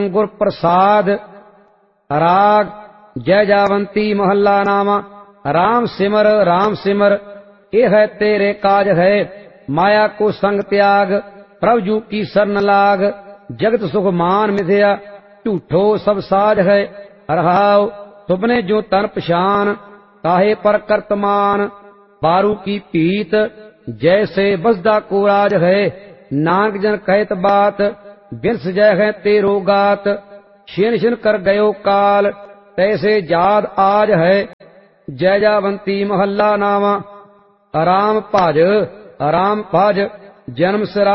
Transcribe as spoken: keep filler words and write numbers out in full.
गुर प्रसाद। राग जय जावंती महला नामा। राम सिमर राम सिमर ये है तेरे काज है। माया को संग त्याग प्रभु जू की शरण लाग। जगत सुख मान मिथ्या झूठो सब साज है। रहाओ तुमने जो तन पछान काहे पर कर्तमान। बारू की पीत जैसे बसदा को राज है। नानक जन कहत बात बिरस जय है तेरो गात। छिन छिन कर गयो काल तैसे जाद आज है। जय जावंती महला नामा। राम भज राम भज जन्म सिरा